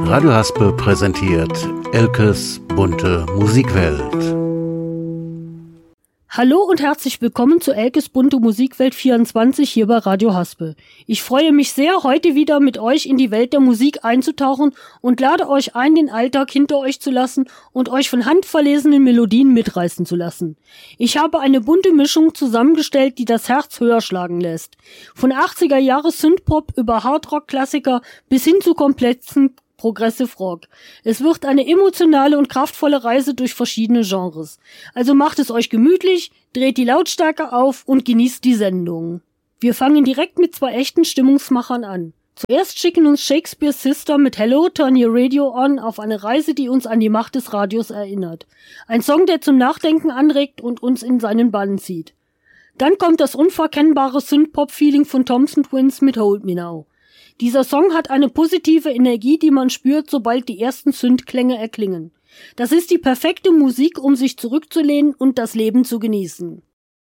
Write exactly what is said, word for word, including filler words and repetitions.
Radio Haspe präsentiert Elkes bunte Musikwelt. Hallo und herzlich willkommen zu Elkes bunte Musikwelt vierundzwanzig hier bei Radio Haspe. Ich freue mich sehr, heute wieder mit euch in die Welt der Musik einzutauchen und lade euch ein, den Alltag hinter euch zu lassen und euch von handverlesenen Melodien mitreißen zu lassen. Ich habe eine bunte Mischung zusammengestellt, die das Herz höher schlagen lässt. Von achtziger Jahre Synthpop über Hardrock-Klassiker bis hin zu komplexen Progressive Rock. Es wird eine emotionale und kraftvolle Reise durch verschiedene Genres. Also macht es euch gemütlich, dreht die Lautstärke auf und genießt die Sendung. Wir fangen direkt mit zwei echten Stimmungsmachern an. Zuerst schicken uns Shakespeare's Sister mit Hello, Turn Your Radio On auf eine Reise, die uns an die Macht des Radios erinnert. Ein Song, der zum Nachdenken anregt und uns in seinen Bann zieht. Dann kommt das unverkennbare Synthpop-Feeling von Thompson Twins mit Hold Me Now. Dieser Song hat eine positive Energie, die man spürt, sobald die ersten Synth-Klänge erklingen. Das ist die perfekte Musik, um sich zurückzulehnen und das Leben zu genießen.